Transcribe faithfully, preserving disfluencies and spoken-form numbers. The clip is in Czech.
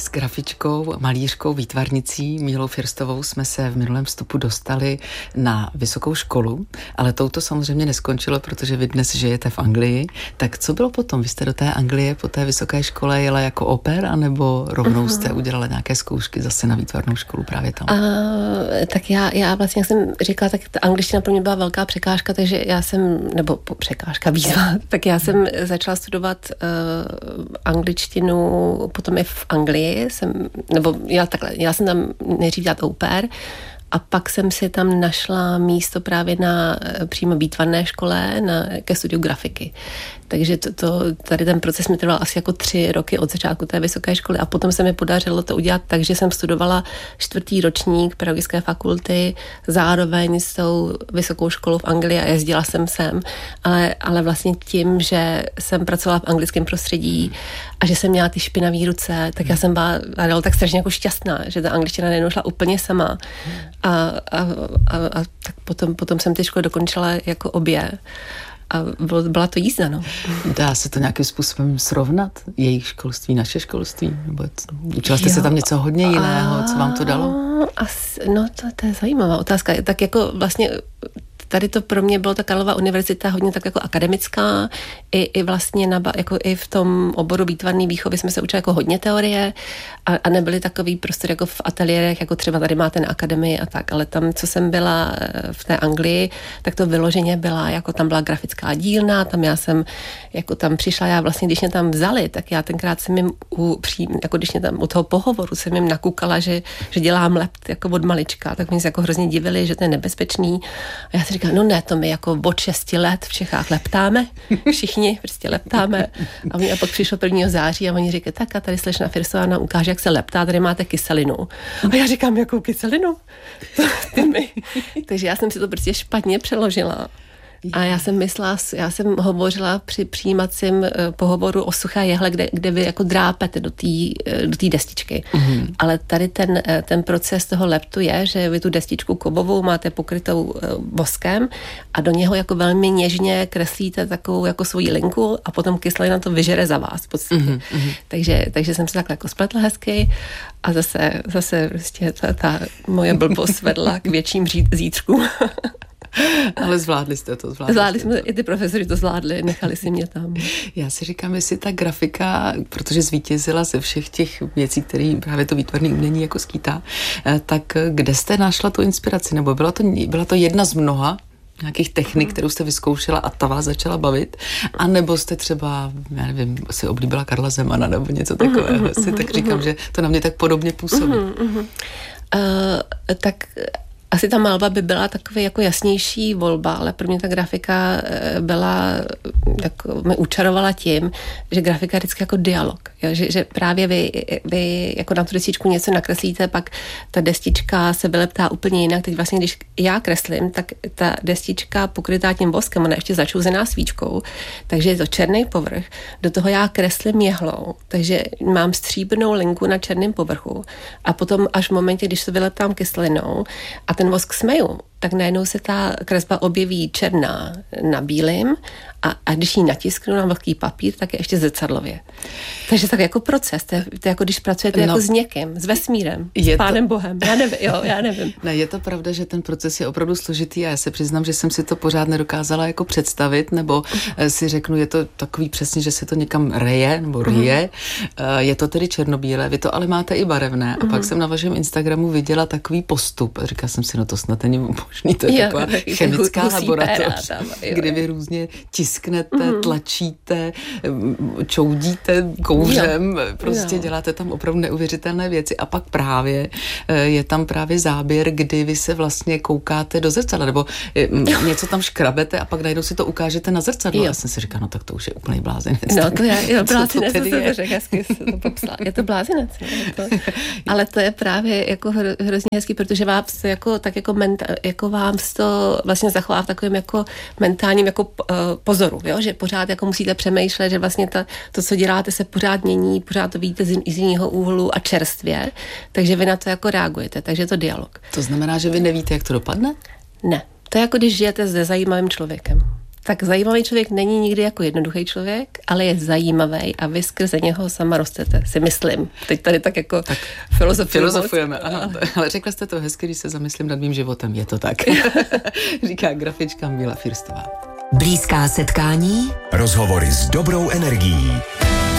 S grafičkou, malířkou, výtvarnicí Mílou Firstovou jsme se v minulém vstupu dostali na vysokou školu, ale touto samozřejmě neskončilo, protože vy dnes žijete v Anglii. Tak co bylo potom? Vy jste do té Anglie po té vysoké škole jela jako au pair, anebo rovnou jste udělala nějaké zkoušky zase na výtvarnou školu právě tam? A, tak já, já vlastně, jak jsem říkala, tak ta angličtina pro mě byla velká překážka, takže já jsem, nebo překážka, výzva, tak já jsem začala studovat uh, angličtinu potom i v Anglii, jsem, nebo já, takhle, já jsem tam nejdřív dělat au pair, a pak jsem si tam našla místo právě na přímo výtvarné škole na, ke studiu grafiky. Takže to, to, tady ten proces mi trval asi jako tři roky od začátku té vysoké školy a potom se mi podařilo to udělat tak, že jsem studovala čtvrtý ročník pedagogické fakulty zároveň s tou vysokou školou v Anglii a jezdila jsem sem, ale, ale vlastně tím, že jsem pracovala v anglickém prostředí a že jsem měla ty špinavé ruce, tak já jsem byla, byla tak strašně jako šťastná, že ta angličtina najednou šla úplně sama. A, a, a, a tak potom, potom jsem ty školy dokončila jako obě. A bylo, byla to jízda, no. Dá se to nějakým způsobem srovnat? Jejich školství, naše školství? Nebo učila jste jo. se tam něco hodně jiného? Co vám to dalo? As, no to, to je zajímavá otázka. Tak jako vlastně tady to pro mě bylo ta Karlova univerzita hodně tak jako akademická, i, i vlastně na, jako i v tom oboru výtvarné výchovy jsme se učili jako hodně teorie a, a nebyly takový prostor jako v ateliérech, jako třeba tady máte na akademii a tak, ale tam, co jsem byla v té Anglii, tak to vyloženě byla, jako tam byla grafická dílna, tam já jsem, jako tam přišla, já vlastně, když mě tam vzali, tak já tenkrát jsem jim u, jako když mě tam u toho pohovoru jsem jim nakukala, že, že dělám lept jako od malička, tak mě se jako hrozně divili, že to je nebezpečný. A já si říkala, no ne, to my jako od šesti let v Čechách leptáme, všichni prostě leptáme. A, oni, a pak přišlo prvního září a oni říkají, tak a tady slečna Firstová nám ukáže, jak se leptá, tady máte kyselinu. A já říkám, jakou kyselinu? Takže já jsem si to prostě špatně přeložila. A já jsem myslela, já jsem hovořila při přijímacím pohovoru o suché jehle, kde, kde vy jako drápete do té do té destičky. Mm-hmm. Ale tady ten, ten proces toho leptu je, že vy tu destičku kovovou máte pokrytou voskem a do něho jako velmi něžně kreslíte takovou jako svoji linku a potom kyselina to vyžere za vás v podstatě. Mm-hmm. Takže, takže jsem se takhle jako spletla hezky a zase, zase prostě ta, ta moje blbost vedla k větším zítřkům. Ale zvládli jste to, zvládli, zvládli jste jsme, to. I ty profesory to zvládli, nechali si mě tam. Já si říkám, jestli ta grafika, protože zvítězila ze všech těch věcí, které právě to výtvarné umění jako skýtá, tak kde jste našla tu inspiraci? Nebo byla to, byla to jedna z mnoha nějakých technik, kterou jste vyzkoušela a ta vás začala bavit? A nebo jste třeba, já nevím, si oblíbila Karla Zemana nebo něco takového? Si tak říkám, že to na mě tak podobně působí. Uh, tak asi ta malba by byla takový jako jasnější volba, ale pro mě ta grafika byla, tak mě učarovala tím, že grafika je vždycky jako dialog. Jo? Že, že právě vy, vy jako na tu destičku něco nakreslíte, pak ta destička se vyleptá úplně jinak. Teď vlastně, když já kreslím, tak ta destička pokrytá tím voskem, ona je ještě začouzená svíčkou, takže je to černý povrch. Do toho já kreslím jehlou, takže mám stříbrnou linku na černém povrchu a potom až v momentě, když se vyleptám kyselinou a ten vosk smeju, tak najednou se ta kresba objeví černá na bílém a, a když ji natisknu na vlhký papír, tak je ještě zrcadlově. Takže tak jako proces, to je, to je jako když pracujete no, jako s někým, s vesmírem, s Pánem to... Bohem. Já nevím, jo, já nevím. Ne, je to pravda, že ten proces je opravdu složitý a já se přiznám, že jsem si to pořád nedokázala jako představit, nebo si řeknu, je to takový přesně, že se to někam reje, nebo rije. Uh-huh. Je to tedy černobílé, vy to ale máte i barevné. A uh-huh. pak jsem na vašem Instagramu viděla takový postup. A říkala jsem si, no to snad není možný, to je jo, taková chemická laboratoř, kdy vy různě tisknete, mm. tlačíte, čoudíte kouřem, jo. prostě jo. děláte tam opravdu neuvěřitelné věci a pak právě je tam právě záběr, kdy vy se vlastně koukáte do zrcadla, nebo něco tam škrabete a pak najednou si to ukážete na zrcadlo. Já jsem si říkala, no tak to už je úplný blázinec. No to je, jo, blázinec, to je? Řek, hezky to popsala. Je to blázinec. No, to, ale to je právě jako hro, hrozně hezký, protože vám to jako, tak jako, menta, jako vám to vlastně zachová v takovém jako mentálním jako uh, pozoru, jo? Že pořád jako musíte přemýšlet, že vlastně ta, to, co děláte, se pořád mění, pořád to vidíte z, z jiného úhlu a čerstvě, takže vy na to jako reagujete, takže je to dialog. To znamená, že vy nevíte, jak to dopadne? Ne, to je jako když žijete se zajímavým člověkem. tak zajímavý člověk není nikdy jako jednoduchý člověk, ale je zajímavý a vy skrze něho sama rostete, si myslím. Teď tady tak jako tak filozofujeme. Filozofujeme, ano. Ale řekla jste to hezky, když se zamyslím nad mým životem. Je to tak. Říká grafička Míla Firstová. Blízká setkání. Rozhovory s dobrou energií.